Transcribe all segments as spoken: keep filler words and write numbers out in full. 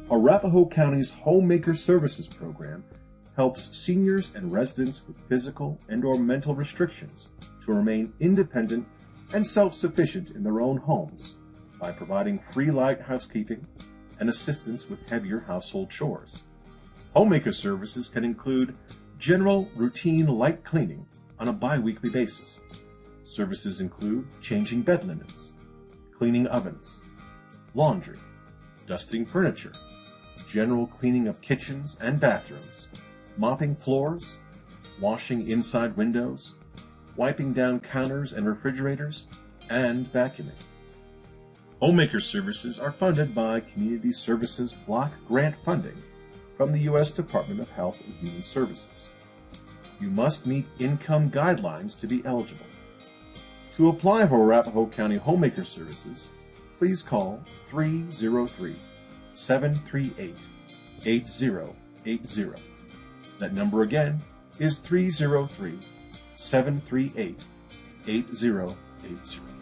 Arapahoe County's Homemaker Services program helps seniors and residents with physical and or mental restrictions to remain independent and self-sufficient in their own homes by providing free light housekeeping and assistance with heavier household chores. Homemaker services can include general routine light cleaning on a bi-weekly basis. Services include changing bed linens, cleaning ovens, laundry, dusting furniture, general cleaning of kitchens and bathrooms, mopping floors, washing inside windows, wiping down counters and refrigerators, and vacuuming. Homemaker services are funded by Community Services Block Grant funding from the U S Department of Health and Human Services. You must meet income guidelines to be eligible. To apply for Arapahoe County Homemaker Services, please call three oh three, seven three eight, eight oh eight oh. That number again is three oh three, seven three eight, eight oh eight oh.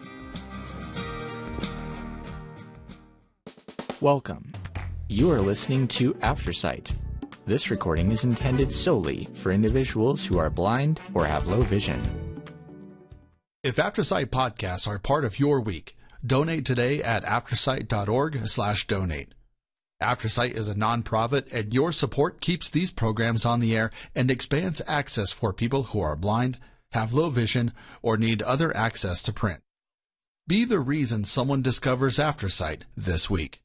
Welcome. You are listening to Aftersight. This recording is intended solely for individuals who are blind or have low vision. If Aftersight podcasts are part of your week, donate today at aftersight.org slash donate. Aftersight is a nonprofit, and your support keeps these programs on the air and expands access for people who are blind, have low vision, or need other access to print. Be the reason someone discovers Aftersight this week.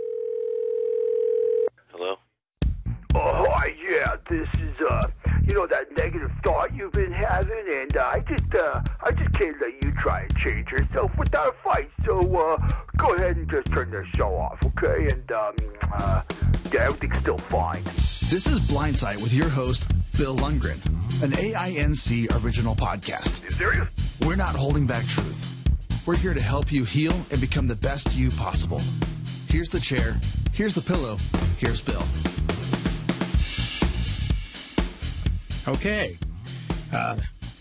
Hello? Oh, hi, yeah, this is, uh, you know, that negative thought you've been having, and uh, I just, uh, I just can't let you try and change yourself without a fight, so, uh, go ahead and just turn the show off, okay? And, um, uh, yeah, everything's still fine. This is Blindsight with your host, Bill Lundgren, an A I N C original podcast. You serious? We're not holding back truth. We're here to help you heal and become the best you possible. Here's the chair, here's the pillow, here's Bill. Okay. Uh,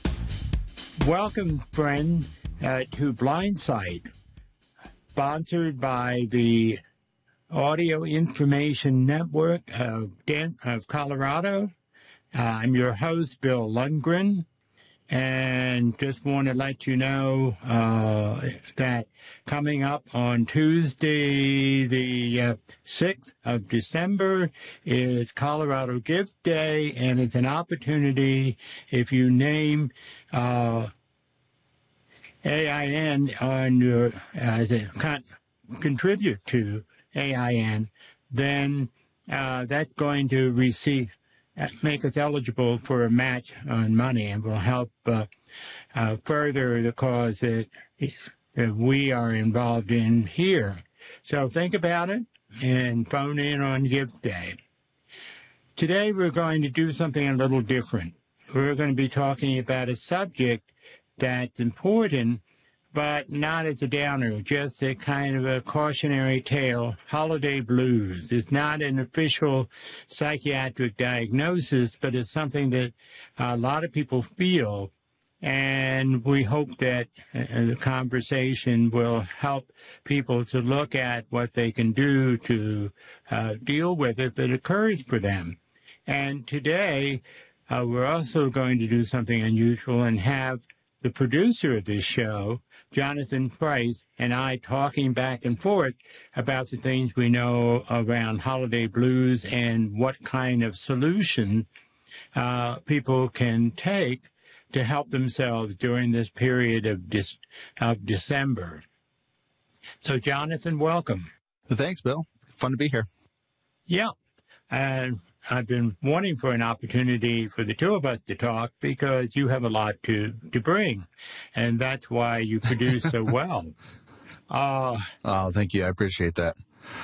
welcome, friend, uh, to Blindsight, sponsored by the Audio Information Network of, Den- of Colorado. Uh, I'm your host, Bill Lundgren, and just want to let you know uh, that coming up on Tuesday, the uh, sixth of December, is Colorado Gift Day, and it's an opportunity if you name uh, A I N on your as a con- contribute to A I N, then uh, that's going to receive. Make us eligible for a match on money, and will help uh, uh, further the cause that, that we are involved in here. So think about it and phone in on Gift Day. Today we're going to do something a little different. We're going to be talking about a subject that's important, but not as a downer, just a kind of a cautionary tale. Holiday blues. It's not an official psychiatric diagnosis, but it's something that a lot of people feel, and we hope that uh, the conversation will help people to look at what they can do to uh, deal with it if it occurs for them. And today, uh, we're also going to do something unusual and have the producer of this show, Jonathan Price, and I talking back and forth about the things we know around holiday blues and what kind of solution uh, people can take to help themselves during this period of, dis- of December. So, Jonathan, welcome. Thanks, Bill. Fun to be here. Yeah. And I've been wanting for an opportunity for the two of us to talk because you have a lot to, to bring, and that's why you produce so well. Uh, oh, thank you. I appreciate that.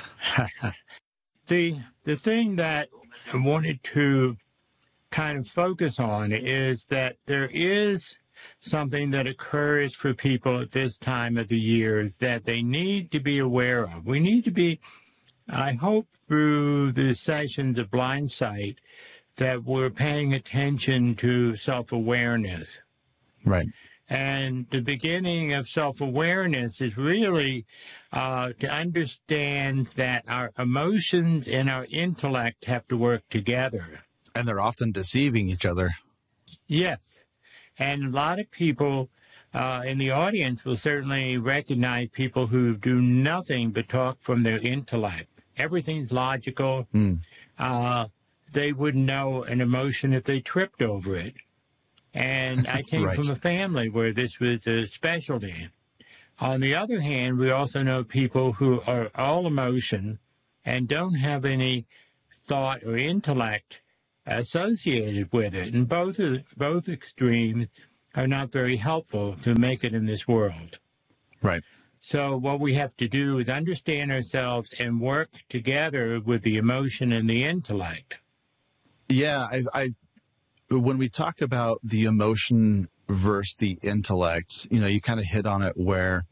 the the thing that I wanted to kind of focus on is that there is something that occurs for people at this time of the year that they need to be aware of. We need to be I hope through the sessions of Blindsight that we're paying attention to self-awareness. Right. And the beginning of self-awareness is really uh, to understand that our emotions and our intellect have to work together. And they're often deceiving each other. Yes. And a lot of people uh, in the audience will certainly recognize people who do nothing but talk from their intellect. Everything's logical. Mm. Uh, they wouldn't know an emotion if they tripped over it. And I came right. from a family where this was a specialty. On the other hand, we also know people who are all emotion and don't have any thought or intellect associated with it. And both of, both extremes are not very helpful to make it in this world. Right. So what we have to do is understand ourselves and work together with the emotion and the intellect. Yeah, I, I when we talk about the emotion versus the intellect, you know, you kind of hit on it where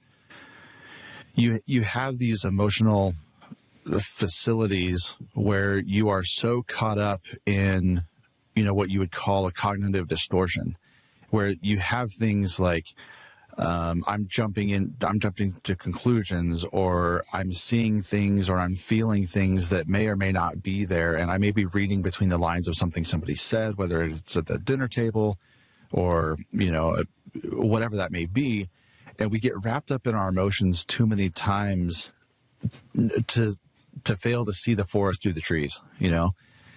you you have these emotional facilities where you are so caught up in, you know, what you would call a cognitive distortion, where you have things like um, I'm jumping in, I'm jumping to conclusions, or I'm seeing things, or I'm feeling things that may or may not be there, and I may be reading between the lines of something somebody said, whether it's at the dinner table or, you know, whatever that may be, and we get wrapped up in our emotions too many times to to fail to see the forest through the trees, you know?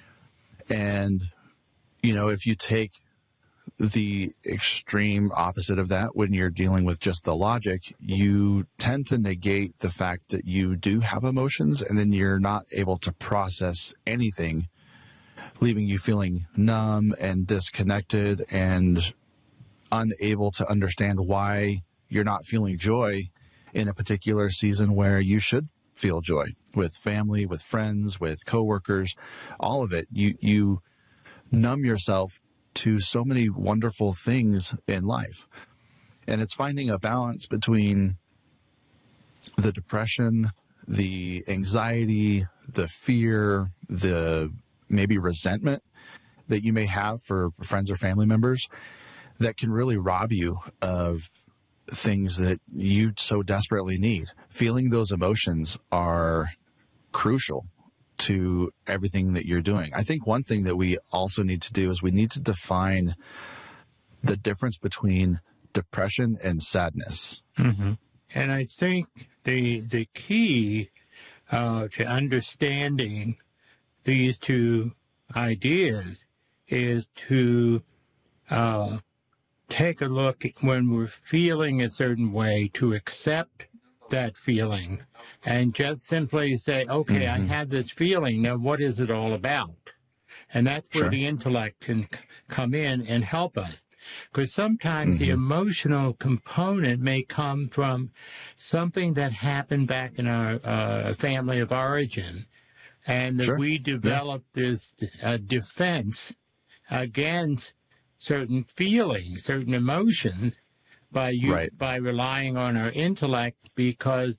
And, you know, if you take the extreme opposite of that, when you're dealing with just the logic, you tend to negate the fact that you do have emotions, and then you're not able to process anything, leaving you feeling numb and disconnected and unable to understand why you're not feeling joy in a particular season where you should feel joy with family, with friends, with coworkers, all of it. You, you numb yourself to so many wonderful things in life. And it's finding a balance between the depression, the anxiety, the fear, the maybe resentment that you may have for friends or family members that can really rob you of things that you so desperately need. Feeling those emotions are crucial to everything that you're doing. I think one thing that we also need to do is we need to define the difference between depression and sadness. Mm-hmm. And I think the the key uh, to understanding these two ideas is to uh, take a look when we're feeling a certain way, to accept that feeling and just simply say, okay, mm-hmm. I have this feeling. Now, what is it all about? And that's where Sure. the intellect can c- come in and help us. Because sometimes mm-hmm. the emotional component may come from something that happened back in our uh, family of origin, and that Sure. we developed yeah. this uh, defense against certain feelings, certain emotions, by you, right. by relying on our intellect, because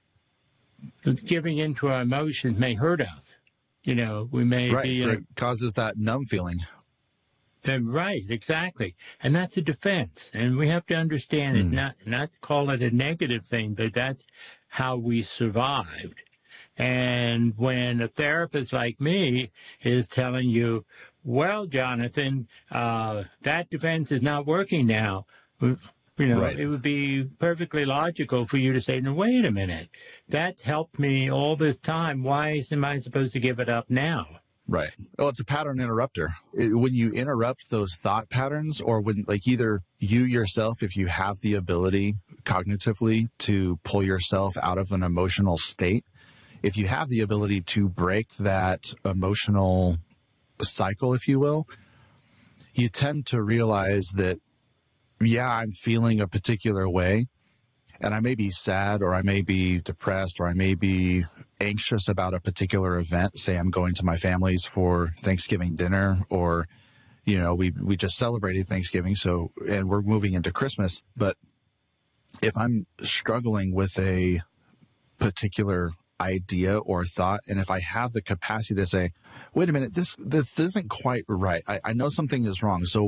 giving into our emotions may hurt us. You know, we may right. be... Right. It causes that numb feeling. Then, right, exactly. And that's a defense. And we have to understand mm. it, not not call it a negative thing, but that's how we survived. And when a therapist like me is telling you, well, Jonathan, uh, that defense is not working now, you know, right. it would be perfectly logical for you to say, no, wait a minute, that's helped me all this time. Why am I supposed to give it up now? Right. Well, it's a pattern interrupter. It, when you interrupt those thought patterns, or when, like, either you yourself, if you have the ability cognitively to pull yourself out of an emotional state, if you have the ability to break that emotional cycle, if you will, you tend to realize that, yeah, I'm feeling a particular way, and I may be sad, or I may be depressed, or I may be anxious about a particular event. Say I'm going to my family's for Thanksgiving dinner, or, you know, we, we just celebrated Thanksgiving, so, and we're moving into Christmas. But if I'm struggling with a particular idea or thought, and if I have the capacity to say, wait a minute, this, this isn't quite right. I, I know something is wrong. So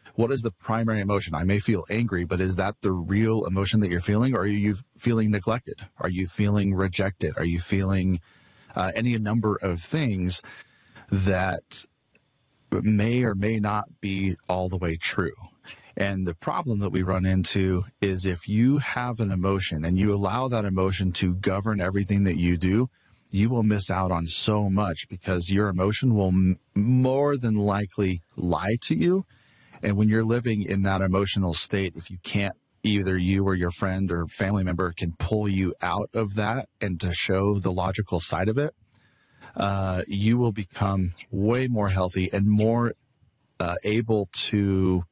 what is the primary emotion? I may feel angry, but is that the real emotion that you're feeling? Or are you feeling neglected? Are you feeling rejected? Are you feeling uh, any number of things that may or may not be all the way true? And the problem that we run into is if you have an emotion and you allow that emotion to govern everything that you do, you will miss out on so much, because your emotion will m- more than likely lie to you. And when you're living in that emotional state, if you can't, either you or your friend or family member can pull you out of that and to show the logical side of it, uh, you will become way more healthy and more uh, able to,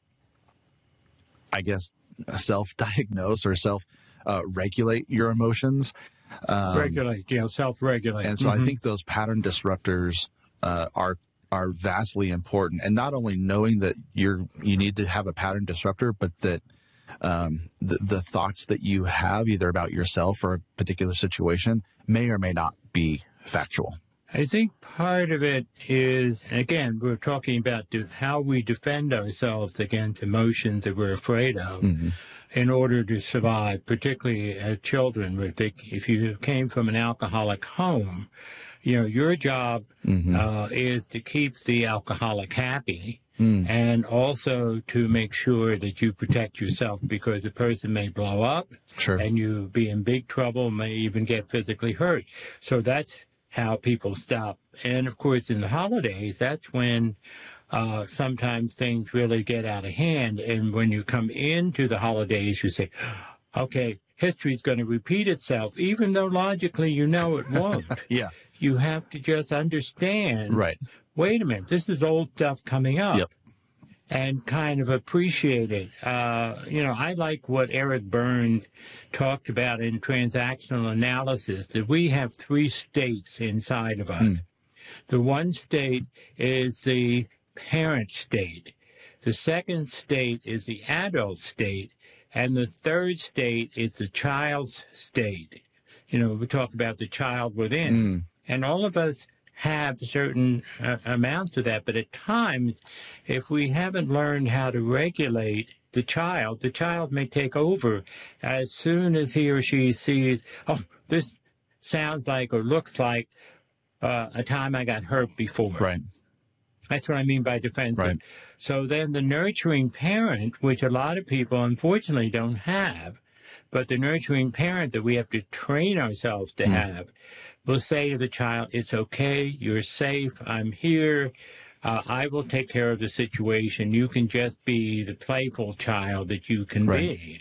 I guess, self-diagnose or self-regulate uh, your emotions. Um, Regulate, you know, self-regulate. And so mm-hmm. I think those pattern disruptors uh, are are vastly important. And not only knowing that you're you need to have a pattern disruptor, but that um, the, the thoughts that you have either about yourself or a particular situation may or may not be factual. I think part of it is, again, we're talking about how we defend ourselves against emotions that we're afraid of. Mm-hmm. In order to survive, particularly as children. If, they, if you came from an alcoholic home, you know, your job mm-hmm. uh, is to keep the alcoholic happy mm. and also to make sure that you protect yourself, because the person may blow up sure. and you be in big trouble, may even get physically hurt. So that's how people stop. And, of course, in the holidays, that's when Uh, sometimes things really get out of hand. And when you come into the holidays, you say, okay, history's going to repeat itself, even though logically you know it won't. yeah. You have to just understand, right. wait a minute, this is old stuff coming up. Yep. And kind of appreciate it. Uh, you know, I like what Eric Burns talked about in transactional analysis, that we have three states inside of us. Mm. The one state is the parent state. The second state is the adult state. And the third state is the child's state. You know, we talk about the child within. Mm. And all of us have certain uh, amounts of that. But at times, if we haven't learned how to regulate the child, the child may take over as soon as he or she sees, oh, this sounds like or looks like uh, a time I got hurt before. Right. That's what I mean by defensive. Right. So then the nurturing parent, which a lot of people unfortunately don't have, but the nurturing parent that we have to train ourselves to mm. have, will say to the child, it's okay, you're safe, I'm here, uh, I will take care of the situation. You can just be the playful child that you can right. be.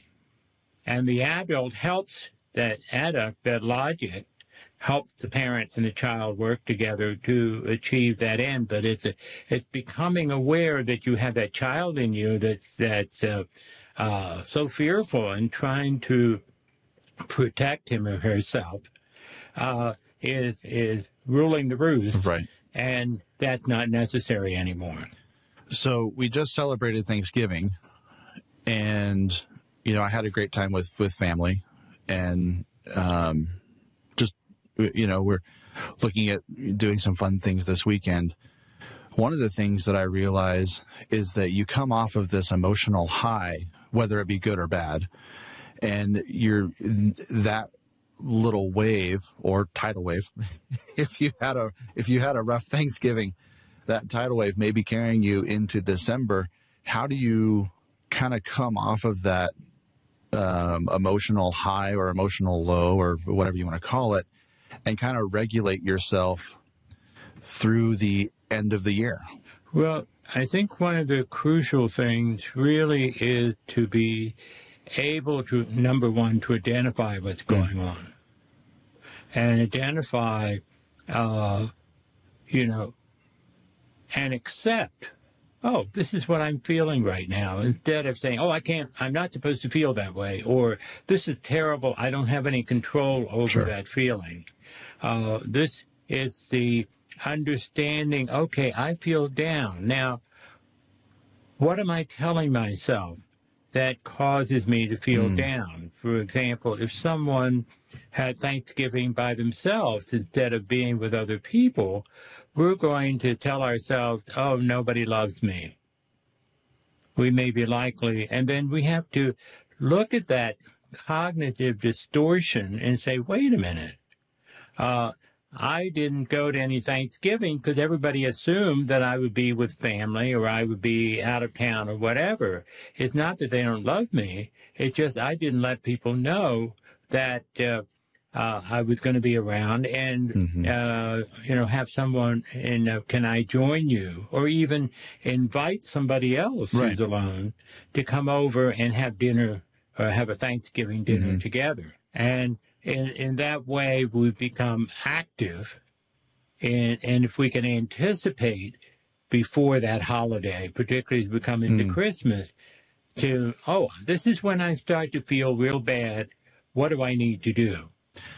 And the adult helps that adult, that logic, help the parent and the child work together to achieve that end. But it's a, it's becoming aware that you have that child in you that's that's uh, uh, so fearful, and trying to protect him or herself uh, is is ruling the roost. Right. And that's not necessary anymore. So we just celebrated Thanksgiving, and you know I had a great time with with family, and um, you know, we're looking at doing some fun things this weekend. One of the things that I realize is that you come off of this emotional high, whether it be good or bad, and you're that little wave or tidal wave. if you had a if you had a rough Thanksgiving, that tidal wave may be carrying you into December. How do you kind of come off of that um, emotional high or emotional low or whatever you want to call it, and kind of regulate yourself through the end of the year? Well, I think one of the crucial things really is to be able to, number one, to identify what's going mm. on. And identify, uh, you know, and accept, oh, this is what I'm feeling right now, instead of saying, oh, I can't, I'm not supposed to feel that way, or this is terrible, I don't have any control over sure. that feeling. Uh, this is the understanding, okay, I feel down. Now, what am I telling myself that causes me to feel mm. down? For example, if someone had Thanksgiving by themselves instead of being with other people, we're going to tell ourselves, oh, nobody loves me. we may be likely, and then we have to look at that cognitive distortion and say, wait a minute, uh, I didn't go to any Thanksgiving because everybody assumed that I would be with family or I would be out of town or whatever. It's not that they don't love me. It's just I didn't let people know that uh, uh, I was going to be around and, mm-hmm. uh, you know, have someone in, uh, can I join you? Or even invite somebody else right. who's alone to come over and have dinner or have a Thanksgiving dinner mm-hmm. together. And in, in that way, we become active. And, and if we can anticipate before that holiday, particularly as we come into mm. Christmas, to, oh, this is when I start to feel real bad. What do I need to do?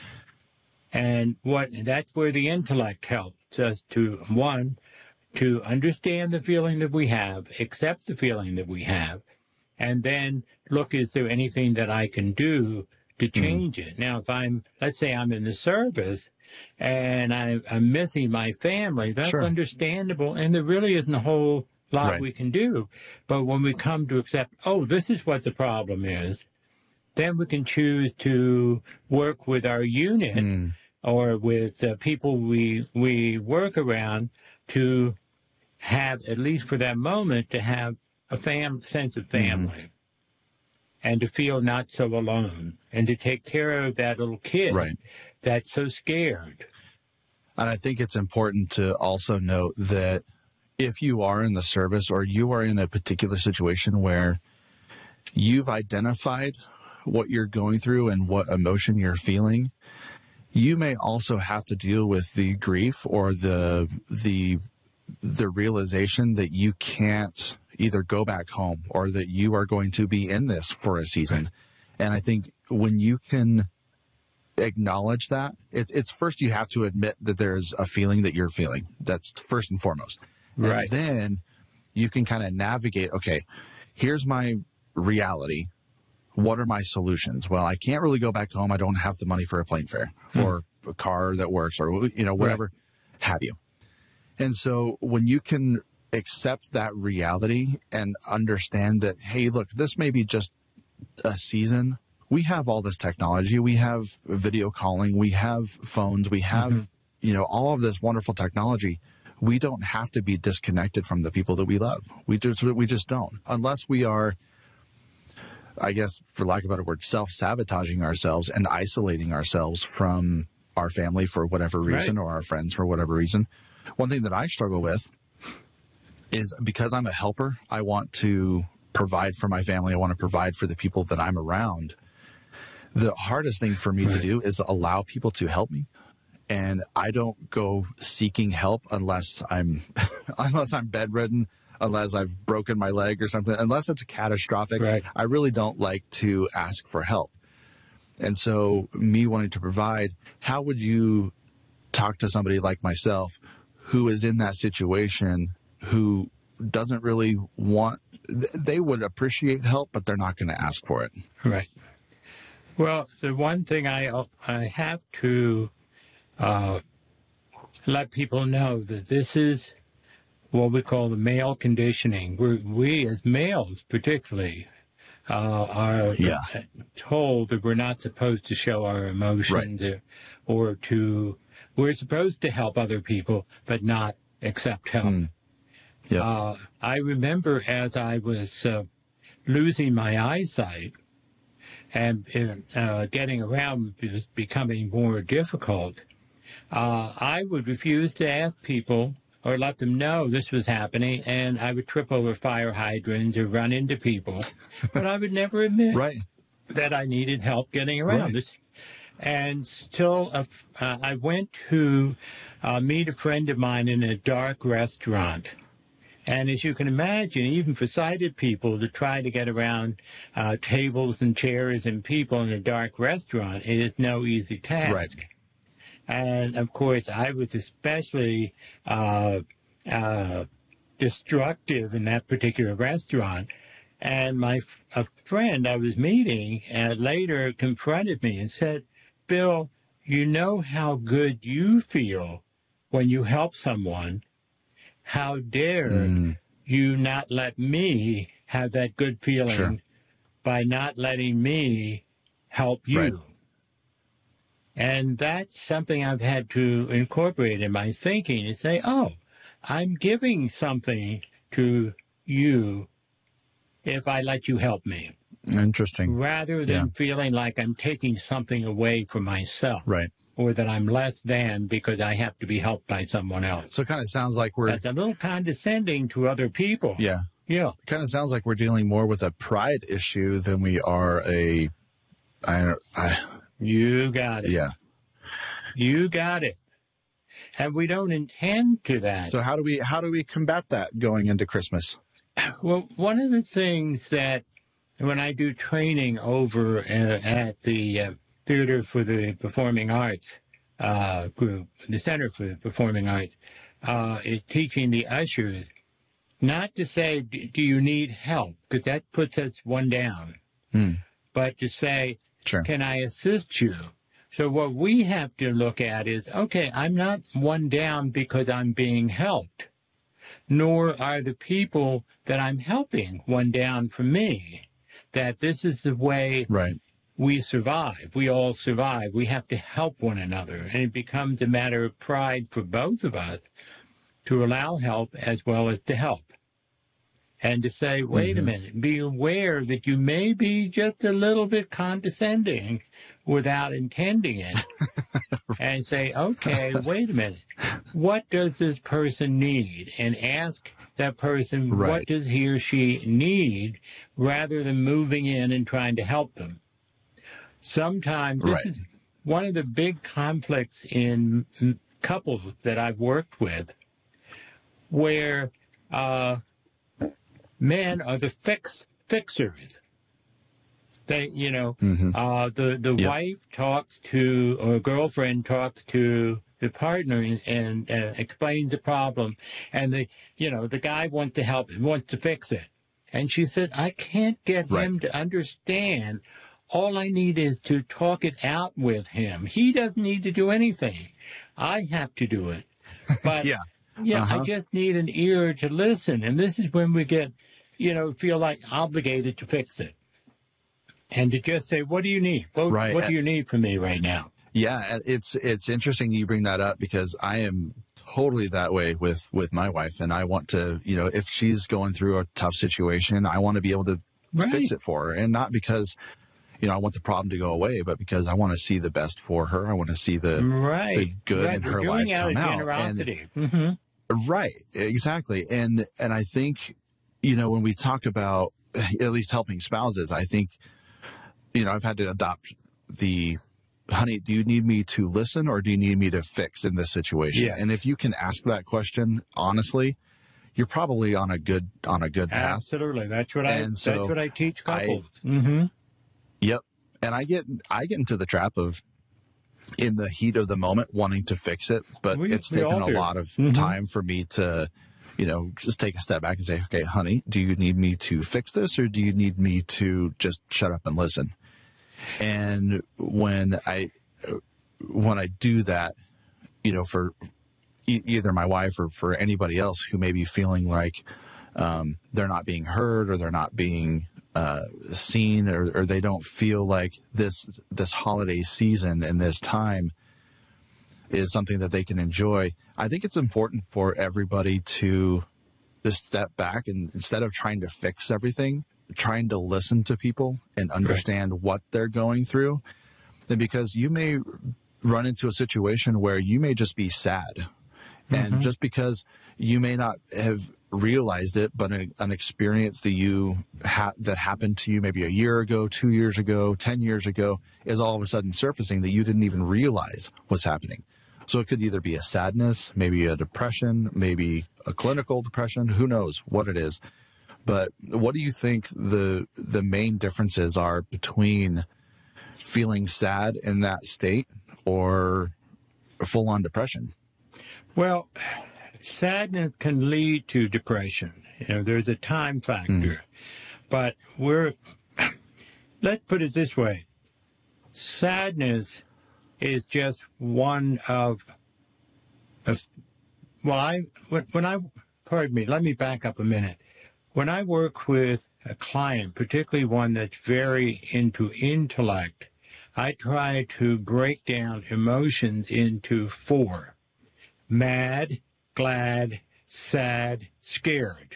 And what that's where the intellect helps us to, one, to understand the feeling that we have, accept the feeling that we have, and then look, is there anything that I can do to change mm. it? Now, if I'm, let's say I'm in the service and I, I'm missing my family, that's sure. understandable, and there really isn't a whole lot right. we can do. But when we come to accept, oh, this is what the problem is, then we can choose to work with our unit mm. or with uh, people we we work around to have, at least for that moment, to have a fam- sense of family mm. and to feel not so alone and to take care of that little kid right. that's so scared. And I think it's important to also note that if you are in the service or you are in a particular situation where you've identified what you're going through and what emotion you're feeling, you may also have to deal with the grief or the the the realization that you can't either go back home or that you are going to be in this for a season. Right. And I think when you can acknowledge that, it's, it's first you have to admit that there's a feeling that you're feeling. That's first and foremost. Right. And then you can kind of navigate, okay, here's my reality. What are my solutions? Well, I can't really go back home. I don't have the money for a plane fare hmm. or a car that works or, you know, whatever right. have you. And so when you can accept that reality and understand that, hey, look, this may be just a season. We have all this technology. We have video calling. We have phones. We have, mm-hmm. you know, all of this wonderful technology. We don't have to be disconnected from the people that we love. We just, we just don't. Unless we are, I guess, for lack of a better word, self-sabotaging ourselves and isolating ourselves from our family for whatever reason right. or our friends for whatever reason. One thing that I struggle with is because I'm a helper, I want to provide for my family. I want to provide for the people that I'm around. The hardest thing for me right. to do is allow people to help me. And I don't go seeking help unless I'm, unless I'm bedridden, unless I've broken my leg or something, unless it's catastrophic. Right. I really don't like to ask for help. And so me wanting to provide, how would you talk to somebody like myself who is in that situation, who doesn't really want, they would appreciate help, but they're not going to ask for it. Right. Well, the one thing I, I have to uh, let people know that this is what we call the male conditioning. We're, we as males particularly uh, are yeah. told that we're not supposed to show our emotions right. or, or to, we're supposed to help other people, but not accept help. Mm. Yep. Uh, I remember as I was uh, losing my eyesight and uh, getting around was becoming more difficult, uh, I would refuse to ask people or let them know this was happening, and I would trip over fire hydrants or run into people, but I would never admit right. that I needed help getting around right. this. And still, uh, uh, I went to uh, meet a friend of mine in a dark restaurant. And as you can imagine, even for sighted people, to try to get around uh, tables and chairs and people in a dark restaurant is no easy task. Right. And, of course, I was especially uh, uh, destructive in that particular restaurant. And my f- a friend I was meeting uh, later confronted me and said, Bill, you know how good you feel when you help someone. How dare mm. you not let me have that good feeling Sure. by not letting me help you. Right. And that's something I've had to incorporate in my thinking and say, oh, I'm giving something to you if I let you help me, Interesting. rather than Yeah. feeling like I'm taking something away from myself, Right. or that I'm less than because I have to be helped by someone else. So it kind of sounds like we're, That's a little condescending to other people. yeah, Yeah. it kind of sounds like we're dealing more with a pride issue than we are a, I don't, I, You got it. yeah. You got it. And we don't intend to that. So how do we, how do we combat that going into Christmas? Well, one of the things that when I do training over uh, at the uh, Theater for the Performing Arts uh, group, the Center for the Performing Arts, uh, is teaching the ushers not to say, do you need help? Because that puts us one down. Hmm. But to say, Sure. can I assist you? So what we have to look at is, okay, I'm not one down because I'm being helped, nor are the people that I'm helping one down from me. That this is the way Right. we survive. We all survive. We have to help one another. And it becomes a matter of pride for both of us to allow help as well as to help. And to say, wait Mm-hmm. a minute, be aware that you may be just a little bit condescending without intending it. And say, okay, wait a minute. What does this person need? And ask that person, Right. what does he or she need, rather than moving in and trying to help them. Sometimes this Right. is one of the big conflicts in m- couples that I've worked with, where uh, men are the fix fixers. They, you know, Mhm. uh, the the Yep. wife talks to, or girlfriend talks to the partner and, and uh, explains the problem, and the, you know, the guy wants to help him, wants to fix it, and she said, I can't get Right. him to understand. All I need is to talk it out with him. He doesn't need to do anything. I have to do it. But Yeah. yeah, I Uh-huh. just need an ear to listen. And this is when we get, you know, feel like obligated to fix it. And to just say, what do you need? What, Right. what do you need from me right now? Yeah, and it's it's interesting you bring that up because I am totally that way with with my wife, and I want to, you know, if she's going through a tough situation, I want to be able to Right. fix it for her, and not because, you know, I want the problem to go away, but because I want to see the best for her. I want to see the Right. the good right. in We're her doing life out come of out. generosity. hmm And, right, exactly, and and I think, you know, when we talk about at least helping spouses, I think, you know, I've had to adopt the, honey, do you need me to listen or do you need me to fix in this situation? Yes. And if you can ask that question honestly, you're probably on a good on a good path. Absolutely. That's what I. And so that's what I teach I- couples. hmm Yep. And I get I get into the trap of, in the heat of the moment, wanting to fix it, but We- it's we taken all a do. lot of Mhm. time for me to, you know, just take a step back and say, okay, honey, do you need me to fix this or do you need me to just shut up and listen? And when I when I do that, you know, for e- either my wife or for anybody else who may be feeling like um, they're not being heard or they're not being uh, seen, or, or they don't feel like this this holiday season and this time is something that they can enjoy, I think it's important for everybody to just step back and, instead of trying to fix everything, trying to listen to people and understand what they're going through. And because you may run into a situation where you may just be sad. And just because you may not have realized it, but an, an experience that you ha- that happened to you maybe a year ago, two years ago, ten years ago, is all of a sudden surfacing that you didn't even realize was happening. So it could either be a sadness, maybe a depression, maybe a clinical depression, who knows what it is. But what do you think the the main differences are between feeling sad in that state or full-on depression? Well, sadness can lead to depression. You know, there's a time factor. Mm. But we're, let's put it this way. Sadness is just one of, of well, I, when, when I, pardon me, let me back up a minute. When I work with a client, particularly one that's very into intellect, I try to break down emotions into four: mad, glad, sad, scared.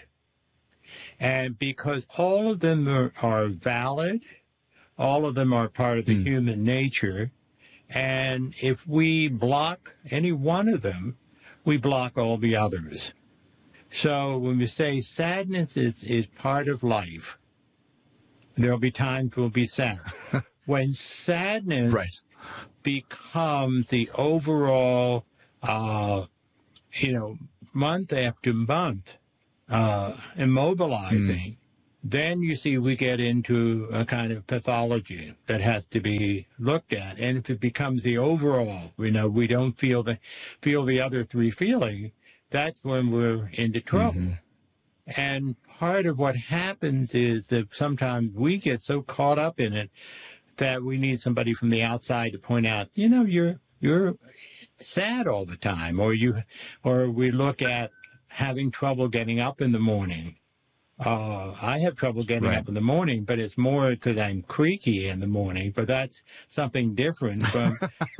And because all of them are, are valid, all of them are part of the mm. human nature, and if we block any one of them, we block all the others. So when we say sadness is, is part of life, there'll be times we'll be sad. When sadness right. becomes the overall, uh, you know, month after month, uh, immobilizing, mm. then you see we get into a kind of pathology that has to be looked at. And if it becomes the overall, you know, we don't feel the, feel the other three feeling, that's when we're into trouble. Mm-hmm. And part of what happens is that sometimes we get so caught up in it that we need somebody from the outside to point out, you know, you're you're sad all the time, or you, or we look at having trouble getting up in the morning. Uh, I have trouble getting right. up in the morning, but it's more because I'm creaky in the morning. But that's something different from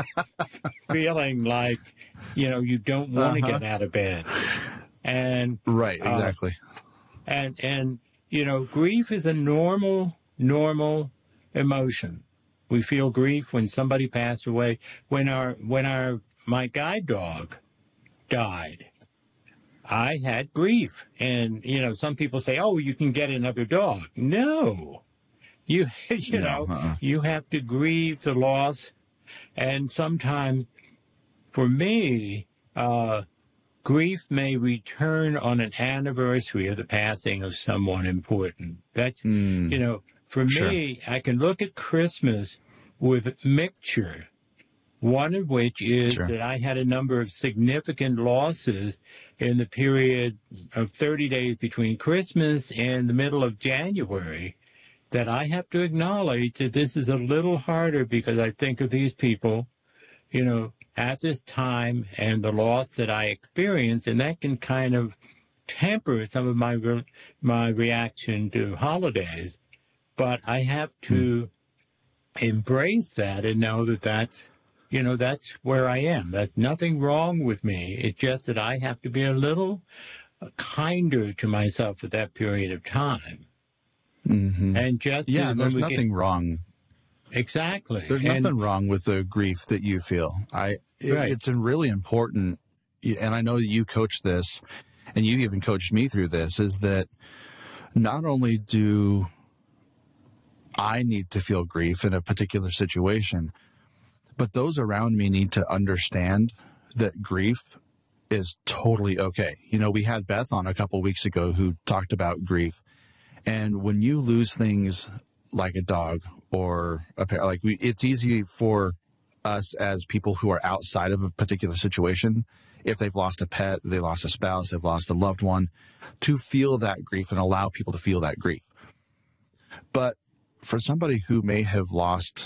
feeling like, you know, you don't want to uh-huh. get out of bed. And right, exactly. Uh, and and you know, grief is a normal, normal emotion. We feel grief when somebody passed away. When our when our my guide dog died, I had grief. And you know, some people say, "Oh, you can get another dog." No, you you no, know, uh-uh. you have to grieve the loss. And sometimes, for me, uh, grief may return on an anniversary of the passing of someone important. That's mm. you know. For Sure. me, I can look at Christmas with mixture, one of which is sure. that I had a number of significant losses in the period of thirty days between Christmas and the middle of January, that I have to acknowledge that this is a little harder because I think of these people, you know, at this time and the loss that I experienced, and that can kind of temper some of my re- my reaction to holidays. But I have to hmm. embrace that and know that that's, you know, that's where I am. That's nothing wrong with me. It's just that I have to be a little kinder to myself at that period of time. Mm-hmm. And just yeah, when there's we nothing get... wrong. Exactly. There's and... nothing wrong with the grief that you feel. I. It, right. It's really important, and I know that you coach this, and you even coached me through this, is that not only do I need to feel grief in a particular situation, but those around me need to understand that grief is totally okay. You know, we had Beth on a couple weeks ago who talked about grief. And when you lose things like a dog or a pair, like we, it's easy for us as people who are outside of a particular situation, if they've lost a pet, they lost a spouse, they've lost a loved one, to feel that grief and allow people to feel that grief. But for somebody who may have lost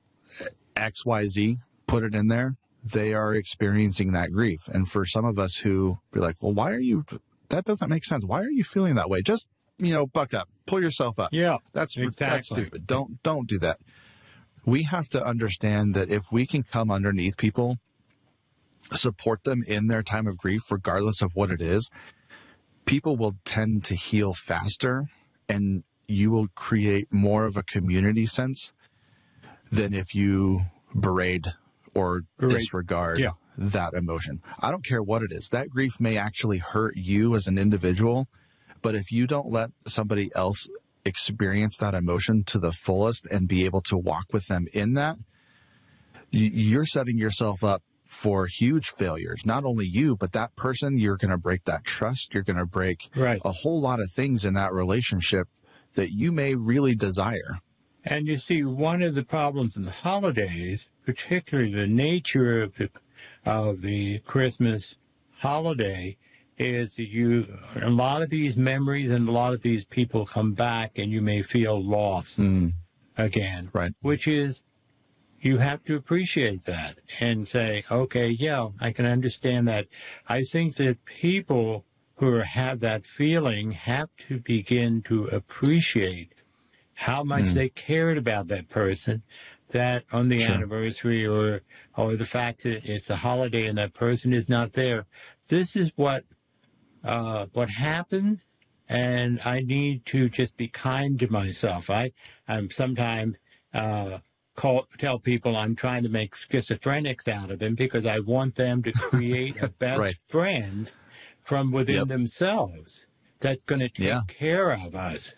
X Y Z, put it in there, they are experiencing that grief. And for some of us who be like, well, why are you, that doesn't make sense. Why are you feeling that way? Just, you know, buck up, pull yourself up. Yeah, that's, exactly. that's stupid. Don't, don't do that. We have to understand that if we can come underneath people, support them in their time of grief, regardless of what it is, people will tend to heal faster, and you will create more of a community sense than if you berate or berate. disregard yeah. that emotion. I don't care what it is. That grief may actually hurt you as an individual, but if you don't let somebody else experience that emotion to the fullest and be able to walk with them in that, you're setting yourself up for huge failures. Not only you, but that person, you're going to break that trust. You're going to break right. a whole lot of things in that relationship that you may really desire. And you see, one of the problems in the holidays, particularly the nature of the, of the Christmas holiday, is that you, a lot of these memories and a lot of these people come back and you may feel lost mm. again. Right. Which is, you have to appreciate that and say, okay, yeah, I can understand that. I think that people who have that feeling have to begin to appreciate how much mm. they cared about that person, that on the sure. anniversary or or the fact that it's a holiday and that person is not there. This is what uh, what happened, and I need to just be kind to myself. I I'm sometimes uh, call tell people I'm trying to make schizophrenics out of them because I want them to create a best right. friend from within yep. themselves that's going to take yeah. care of us.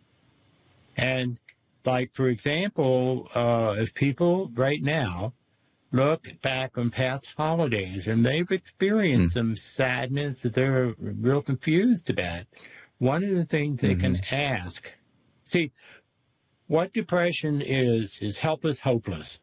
And like, for example, uh, if people right now look back on past holidays and they've experienced mm. some sadness that they're real confused about, one of the things they mm-hmm. can ask, see, what depression is, is helpless, hopeless.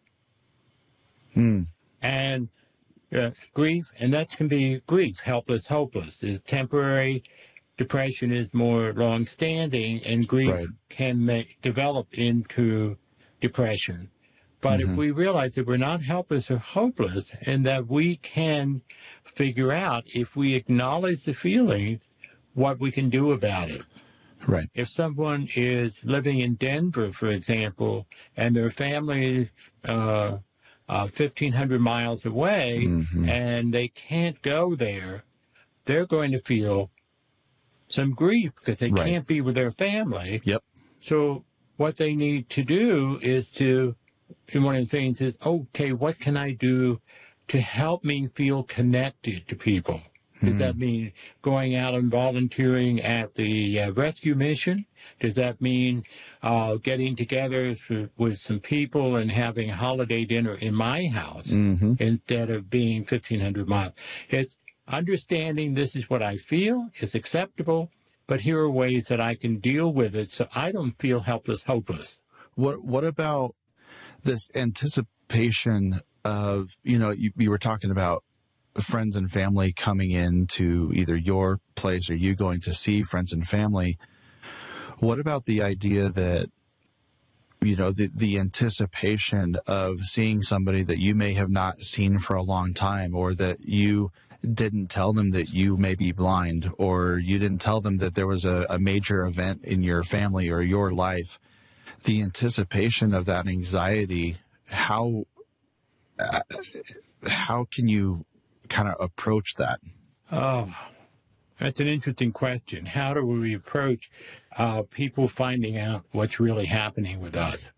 Mm. And uh, grief, and that can be grief, helpless, hopeless, is temporary. Depression is more long-standing, and grief right. can make, develop into depression. But mm-hmm. if we realize that we're not helpless or hopeless, and that we can figure out, if we acknowledge the feelings, what we can do about it. Right. If someone is living in Denver, for example, and their family uh, uh, fifteen hundred miles away, mm-hmm. and they can't go there, they're going to feel some grief because they right. can't be with their family. Yep. So what they need to do is to, and one of the things is, okay, what can I do to help me feel connected to people? Does mm-hmm. that mean going out and volunteering at the uh, rescue mission? Does that mean uh, getting together to, with some people and having a holiday dinner in my house mm-hmm. instead of being fifteen hundred miles? It's understanding this is what I feel, is acceptable, but here are ways that I can deal with it so I don't feel helpless, hopeless. What What about this anticipation of, you know, you, you were talking about friends and family coming in to either your place or you going to see friends and family. What about the idea that, you know, the, the anticipation of seeing somebody that you may have not seen for a long time, or that you didn't tell them that you may be blind, or you didn't tell them that there was a, a major event in your family or your life, the anticipation of that anxiety, how, uh, how can you kind of approach that? Oh, that's an interesting question. How do we approach uh, people finding out what's really happening with us?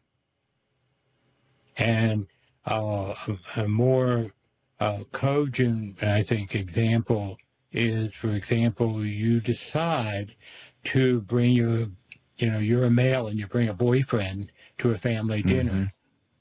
And uh, a, a more uh, cogent, I think, example is, for example, you decide to bring your, you know, you're a male and you bring a boyfriend to a family dinner. Mm-hmm.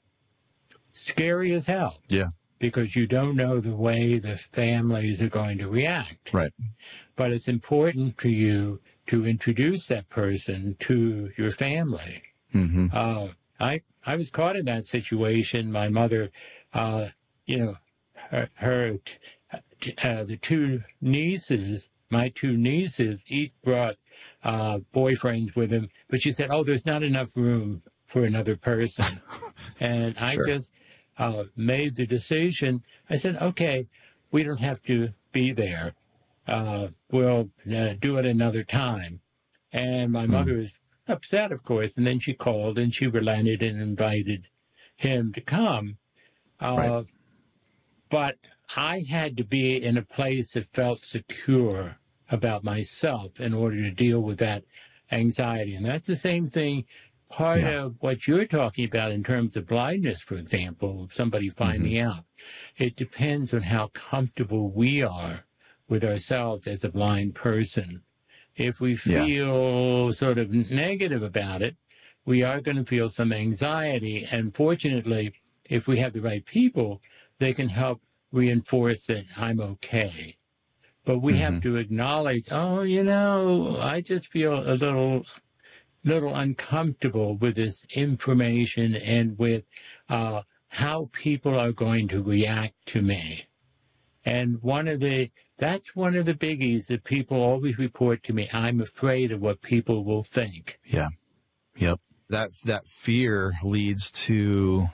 Scary as hell. Yeah. Because you don't know the way the families are going to react. Right. But it's important to you to introduce that person to your family. Mm-hmm. Uh, I I was caught in that situation. My mother, uh, you know, her, her uh, the two nieces, my two nieces, each brought uh, boyfriends with them. But she said, "Oh, there's not enough room for another person," and I sure. just. Uh, made the decision. I said, okay, we don't have to be there. Uh, we'll uh, do it another time. And my mm. mother was upset, of course, and then she called and she relented and invited him to come. Uh, right. But I had to be in a place that felt secure about myself in order to deal with that anxiety. And that's the same thing. Part yeah. of what you're talking about in terms of blindness, for example, somebody finding mm-hmm. out, it depends on how comfortable we are with ourselves as a blind person. If we feel yeah. sort of negative about it, we are going to feel some anxiety. And fortunately, if we have the right people, they can help reinforce that I'm okay. But we mm-hmm. have to acknowledge, oh, you know, I just feel a little... little uncomfortable with this information and with uh, how people are going to react to me. And one of the, that's one of the biggies that people always report to me. I'm afraid of what people will think. Yeah. Yep. That, that fear leads to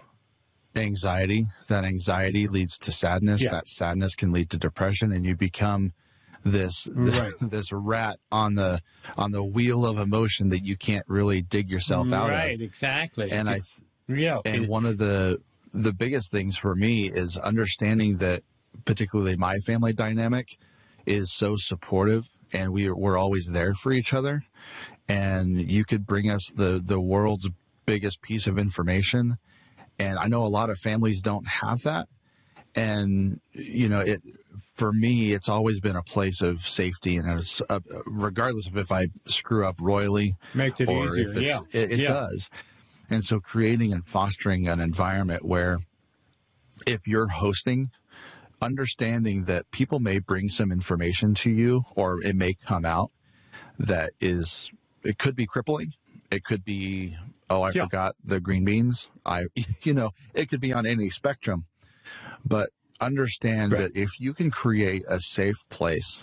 anxiety. That anxiety leads to sadness. Yeah. That sadness can lead to depression, and you become this Right. this rat on the on the wheel of emotion that you can't really dig yourself out right, of. exactly. And I yeah, and it- one of the the biggest things for me is understanding that particularly my family dynamic is so supportive, and we we're always there for each other. And you could bring us the the world's biggest piece of information, and I know a lot of families don't have that. And you know, it for me, it's always been a place of safety, and it's, uh, regardless of if I screw up royally, makes it or easier. if it's, Yeah, it, it yeah. does. And so, creating and fostering an environment where, if you're hosting, understanding that people may bring some information to you, or it may come out that is, it could be crippling. It could be, oh, I Yeah. forgot the green beans. I, you know, it could be on any spectrum. But understand Right. that if you can create a safe place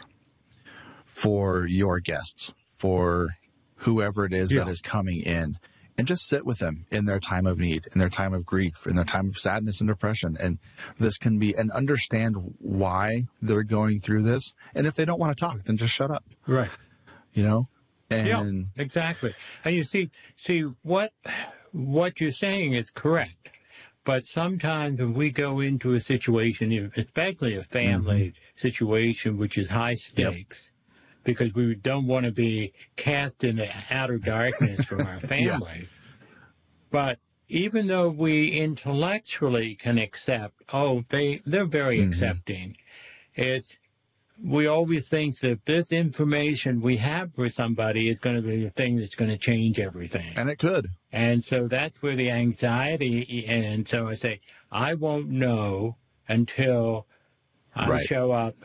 for your guests, for whoever it is Yeah. that is coming in, and just sit with them in their time of need, in their time of grief, in their time of sadness and depression. And this can be, and understand why they're going through this. And if they don't want to talk, then just shut up, Right. you know? And Yeah, exactly. And you see, see what what you're saying is correct. But sometimes when we go into a situation, especially a family situation, which is high stakes, because we don't want to be cast in the outer darkness from our family. But even though we intellectually can accept, oh, they, they're very accepting, it's, we always think that this information we have for somebody is going to be the thing that's going to change everything. and it could. And so that's where the anxiety, and so I say, I won't know until I Right. show up,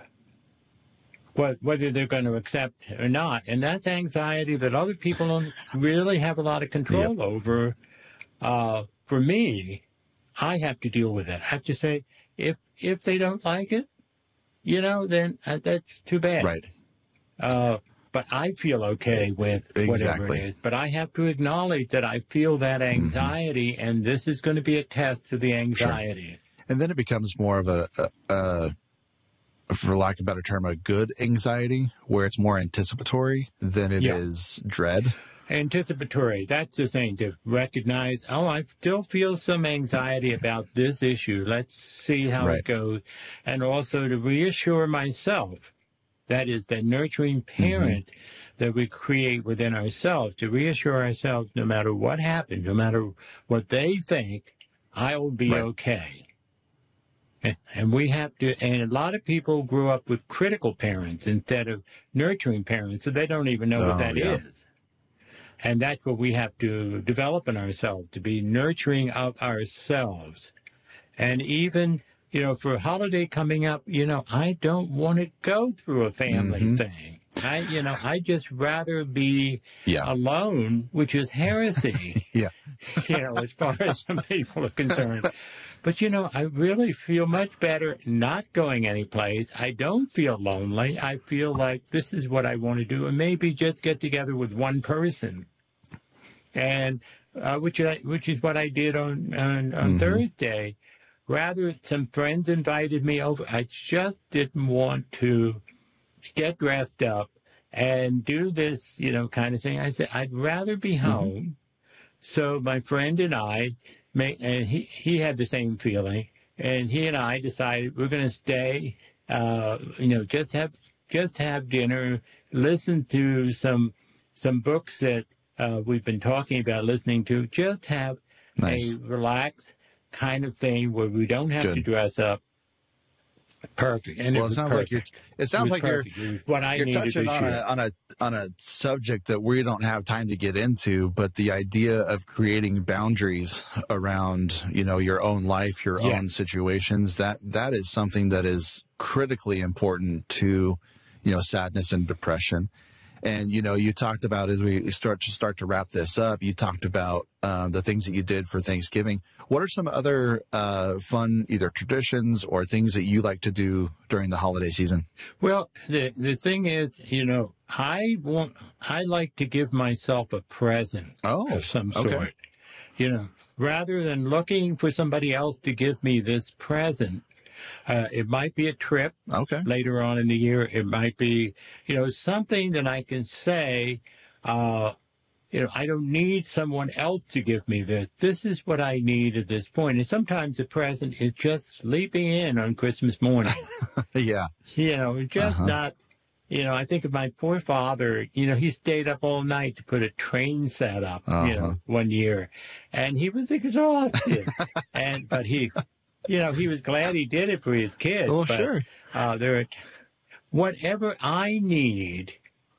what, whether they're going to accept or not. And that's anxiety that other people don't really have a lot of control over. Uh, for me, I have to deal with it. I have to say, if if they don't like it, you know, then uh, that's too bad. Right. Uh, but I feel okay with whatever Exactly. it is. But I have to acknowledge that I feel that anxiety, and this is going to be a test of the anxiety. And then it becomes more of a, a, a, for lack of a better term, a good anxiety, where it's more anticipatory than it is Yeah. dread. Anticipatory, that's the thing, to recognize, oh, I still feel some anxiety about this issue. Let's see how Right. it goes. And also to reassure myself, that is the nurturing parent that we create within ourselves, to reassure ourselves no matter what happens, no matter what they think, I will be Right. okay. And- And we have to, and a lot of people grew up with critical parents instead of nurturing parents, so they don't even know Oh, what that is. yeah. And that's what we have to develop in ourselves, to be nurturing of ourselves. And even, you know, for a holiday coming up, you know, I don't want to go through a family Mhm. thing. I, you know, I just rather be Yeah. alone, which is heresy, Yeah. you know, as far as some people are concerned. But, you know, I really feel much better not going anyplace. I don't feel lonely. I feel like this is what I want to do, and maybe just get together with one person. And uh, which I, which is what I did on on, on Mhm. Thursday. Rather, some friends invited me over. I just didn't want to get dressed up and do this, you know, kind of thing. I said I'd rather be home. So my friend and I, made, and he he had the same feeling, and he and I decided we're going to stay. Uh, you know, just have just have dinner, listen to some some books that uh, we've been talking about listening to. Just have Nice. a relaxed kind of thing where we don't have to Good. dress up. Perfect. And Well, it was sounds like you're. perfect. It sounds was like you're. perfect. It was what I You're needed touching this on year. a, on a on a subject that we don't have time to get into, but the idea of creating boundaries around, you know, your own life, your Yes. own situations, that that is something that is critically important to, you know, sadness and depression. And, you know, you talked about, as we start to start to wrap this up, you talked about uh, the things that you did for Thanksgiving. What are some other uh, fun, either traditions or things that you like to do during the holiday season? Well, the the thing is, you know, I want I like to give myself a present Oh, of some okay. sort. You know, rather than looking for somebody else to give me this present, Uh, it might be a trip Okay. later on in the year. It might be, you know, something that I can say, uh, you know, I don't need someone else to give me this. This is what I need at this point. And sometimes the present is just sleeping in on Christmas morning. Yeah. You know, just Uh-huh. not, you know, I think of my poor father, you know, he stayed up all night to put a train set up, you Uh-huh. know, one year. And he was exhausted. and, but he, you know, he was glad he did it for his kids. Well, but, sure. Uh, there are, whatever I need,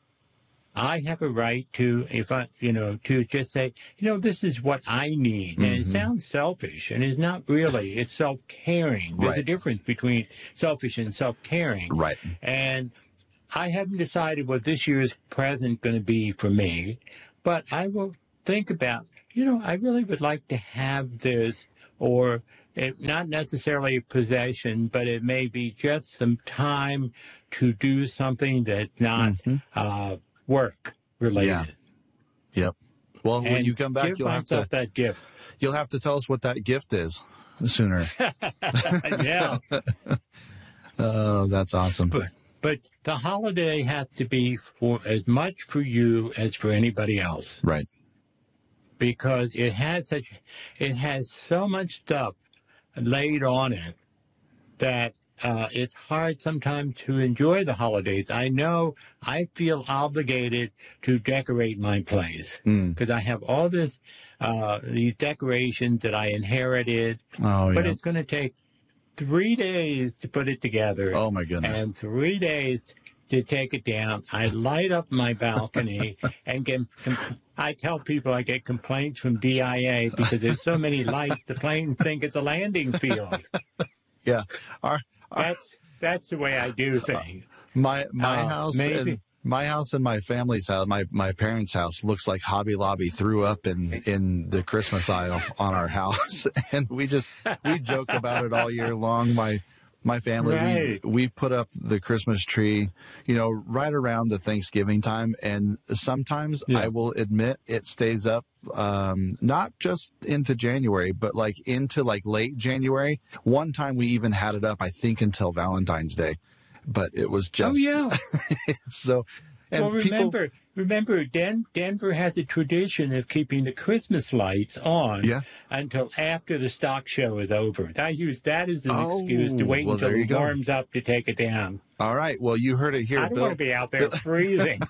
I have a right to, if I, you know, to just say, you know, this is what I need. And it Mhm. sounds selfish, and it's not really. It's self-caring. There's a Right. difference between selfish and self-caring. Right. And I haven't decided what this year's present going to be for me, but I will think about, you know, I really would like to have this, or it, not necessarily a possession, but it may be just some time to do something that's not Mhm. uh, work related. Yeah. Yep. Well, when And you come back, give you'll have to myself that gift. you'll have to tell us what that gift is sooner. Yeah. Oh, that's awesome. But, but the holiday has to be for as much for you as for anybody else. Right. Because it has such, it has so much stuff laid on it that uh, it's hard sometimes to enjoy the holidays. I know I feel obligated to decorate my place Mm. because I have all this, uh, these decorations that I inherited, Oh, but yeah. it's going to take three days to put it together. Oh, my goodness. And three days to take it down. I light up my balcony and get, I tell people I get complaints from D I A because there's so many lights, the planes think it's a landing field. Yeah. Our, our, That's that's the way I do things. my my uh, house maybe. and my house and my family's house, my, my parents' house looks like Hobby Lobby threw up in, in the Christmas aisle on our house. And we just, we joke about it all year long. My, my family, Right. we, we put up the Christmas tree, you know, right around the Thanksgiving time. And sometimes Yeah. I will admit it stays up, um, not just into January, but like into like late January. One time we even had it up, I think, until Valentine's Day. But it was just Oh yeah. so. And well, people, remember, remember, Den- Denver has a tradition of keeping the Christmas lights on Yeah. until after the stock show is over. I use that as an Oh, excuse to wait well, until there you it go. warms up to take it down. all right. Well, you heard it here. I don't Bill, want to be out there freezing.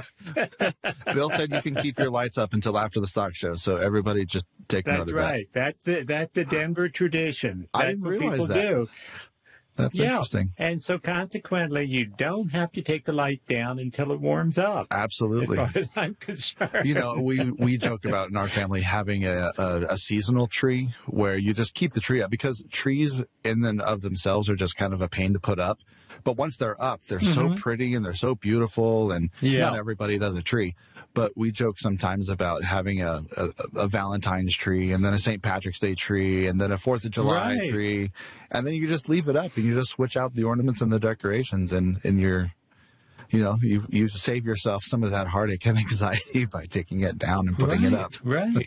Bill said you can keep your lights up until after the stock show. So everybody just take note That's of right. That's the that's the Denver tradition. I That's didn't what realize people that. do. that. That's Yeah. interesting. And so consequently, you don't have to take the light down until it warms up. Absolutely. As far as I'm concerned. You know, we, we joke about in our family having a, a, a seasonal tree where you just keep the tree up because trees in and of themselves are just kind of a pain to put up. But once they're up, they're so pretty and they're so beautiful, and Yeah. not everybody does a tree. But we joke sometimes about having a, a, a Valentine's tree and then a Saint Patrick's Day tree and then a Fourth of July Right. tree. And then you just leave it up and you just switch out the ornaments and the decorations, and, and you're, you know, you, you save yourself some of that heartache and anxiety by taking it down and putting right, it up. Right.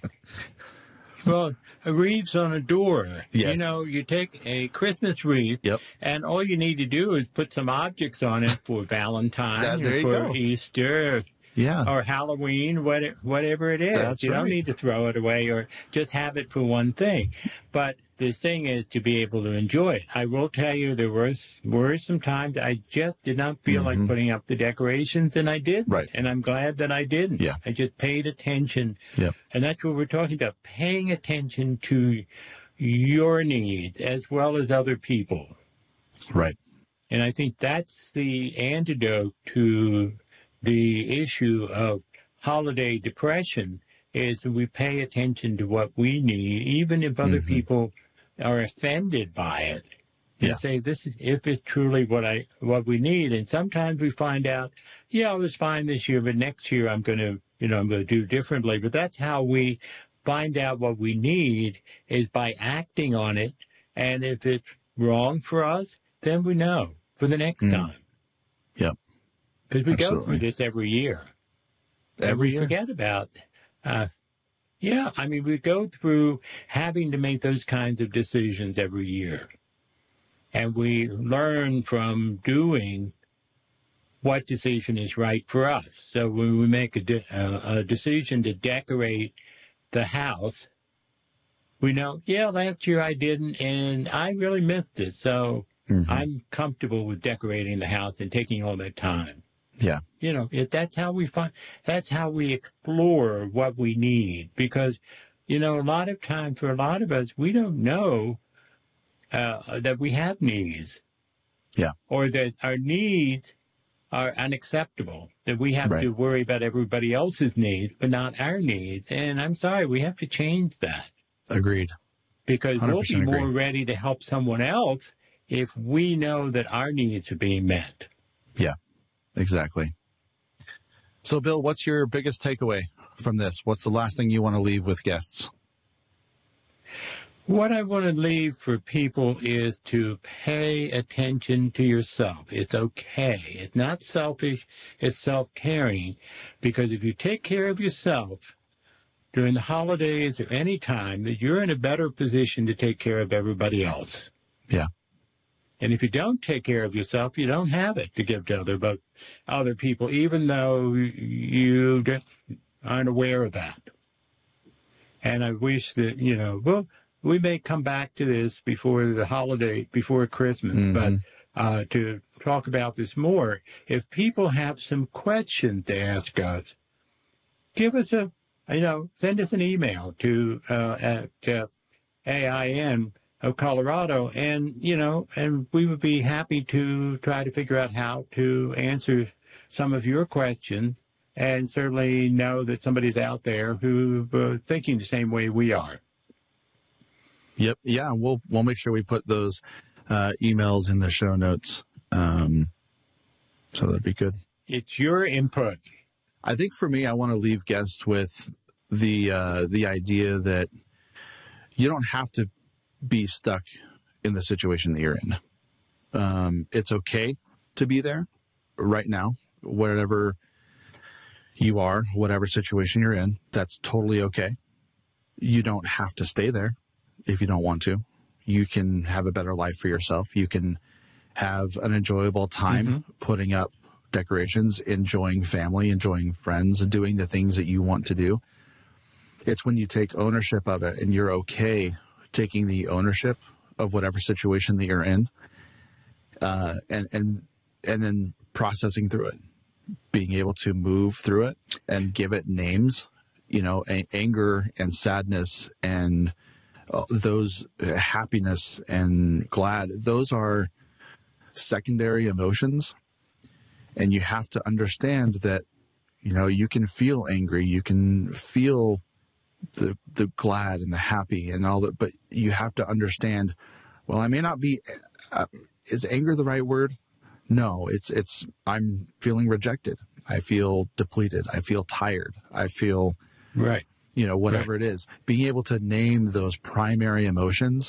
Well, a wreath's on a door. Yes. You know, you take a Christmas wreath, Yep. and all you need to do is put some objects on it for Valentine's, That- there or you for go. Easter, Yeah. or Halloween, what, whatever it is. That's you don't right. need to throw it away or just have it for one thing. But the thing is to be able to enjoy it. I will tell you, there was were some times I just did not feel like putting up the decorations, and I did. Mm-hmm. Right. And I'm glad that I didn't. Yeah. I just paid attention. Yep. And that's what we're talking about, paying attention to your needs as well as other people. Right. And I think that's the antidote to the issue of holiday depression, is that we pay attention to what we need, even if other Mhm. people are offended by it. And Yeah. say, this is, if it's truly what I, what we need. And sometimes we find out, yeah, I was fine this year, but next year I'm going to, you know, I'm going to do differently. But that's how we find out what we need, is by acting on it. And if it's wrong for us, then we know for the next Mm. time. Yep. Because we go Absolutely. through this every year. And Every we year. forget about, uh, yeah, I mean, we go through having to make those kinds of decisions every year. and we learn from doing what decision is right for us. So when we make a, de- a, a decision to decorate the house, we know, yeah, last year I didn't, and I really missed it. So mm-hmm. I'm comfortable with decorating the house and taking all that time. Yeah. You know, if that's how we find, that's how we explore what we need. Because, you know, a lot of times for a lot of us, we don't know uh, that we have needs. Yeah. Or that our needs are unacceptable, that we have right. to worry about everybody else's needs, but not our needs. And I'm sorry, we have to change that. Agreed. Because we'll be agree. more ready to help someone else if we know that our needs are being met. Yeah, exactly. So, Bill, what's your biggest takeaway from this? What's the last thing you want to leave with guests? What I want to leave for people is to pay attention to yourself. It's okay. It's not selfish. It's self-caring. Because if you take care of yourself during the holidays or any time, that you're in a better position to take care of everybody else. Yeah. And if you don't take care of yourself, you don't have it to give to other, but other people, even though you aren't aware of that. And I wish that, you know, well, we may come back to this before the holiday, before Christmas, mm-hmm. but uh, to talk about this more, if people have some questions to ask us, give us a, you know, send us an email to uh, at uh, A I N of Colorado, and, you know, and we would be happy to try to figure out how to answer some of your questions, and certainly know that somebody's out there who's uh, thinking the same way we are. Yep. Yeah. We'll, we'll make sure we put those uh, emails in the show notes. Um, so that'd be good. It's your input. I think for me, I want to leave guests with the, uh, the idea that you don't have to be stuck in the situation that you're in. Um, it's okay to be there right now, whatever you are, whatever situation you're in, that's totally okay. You don't have to stay there if you don't want to. You can have a better life for yourself. You can have an enjoyable time mm-hmm. putting up decorations, enjoying family, enjoying friends, and doing the things that you want to do. It's when you take ownership of it and you're okay taking the ownership of whatever situation that you're in, uh, and, and, and then processing through it, being able to move through it and give it names, you know, a- anger and sadness and uh, those uh, happiness and glad, those are secondary emotions. And you have to understand that, you know, you can feel angry, you can feel the the glad and the happy and all that, but you have to understand, well, I may not be, uh, is anger the right word? No, it's, it's, I'm feeling rejected. I feel depleted. I feel tired. I feel, right. you know, whatever right. it is. Being able to name those primary emotions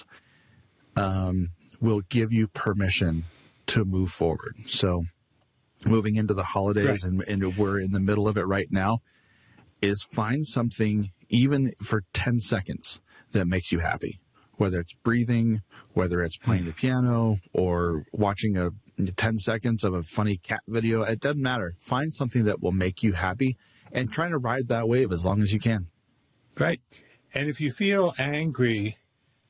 um, will give you permission to move forward. So moving into the holidays, right. and, and we're in the middle of it right now, is find something, even for ten seconds, that makes you happy. Whether it's breathing, whether it's playing the piano, or watching a ten seconds of a funny cat video, it doesn't matter. Find something that will make you happy and try to ride that wave as long as you can. Right. And if you feel angry,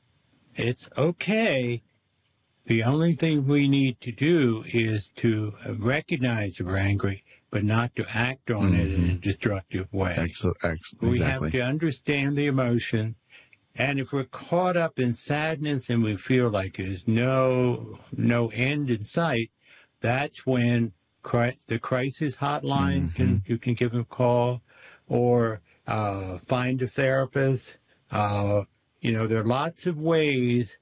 it's okay. The only thing we need to do is to recognize we're angry, but not to act on mm-hmm. it in a destructive way. Excellent. Excellent. We exactly. have to understand the emotion. And if we're caught up in sadness and we feel like there's no no end in sight, that's when cri- the crisis hotline, mm-hmm. can you can give them a call, or uh, find a therapist. Uh, you know, there are lots of ways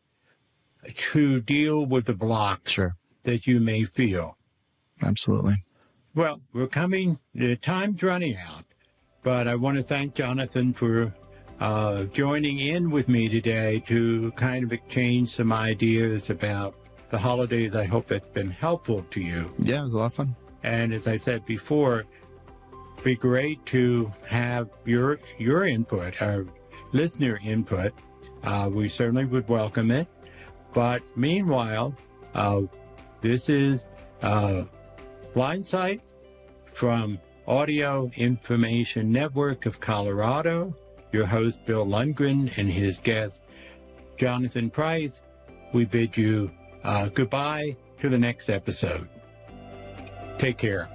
to deal with the blocks sure. that you may feel. Absolutely. Well, we're coming, the time's running out, but I want to thank Jonathan for uh, joining in with me today to kind of exchange some ideas about the holidays. I hope that's been helpful to you. Yeah, it was a lot of fun. And as I said before, it'd be great to have your your input, our listener input. Uh, we certainly would welcome it. But meanwhile, Uh, this is uh, Blindsight from Audio Information Network of Colorado. Your host, Bill Lundgren, and his guest, Jonathan Price. We bid you uh, goodbye to the next episode. Take care.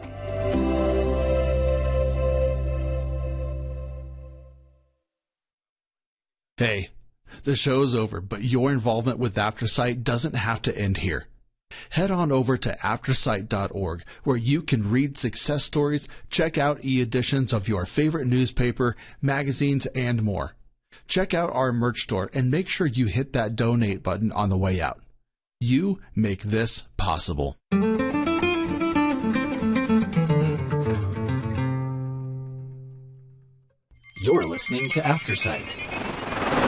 Hey, the show's over, but your involvement with AfterSight doesn't have to end here. Head on over to aftersight dot org, where you can read success stories, check out e-editions of your favorite newspaper, magazines, and more. Check out our merch store and make sure you hit that donate button on the way out. You make this possible. You're listening to AfterSight.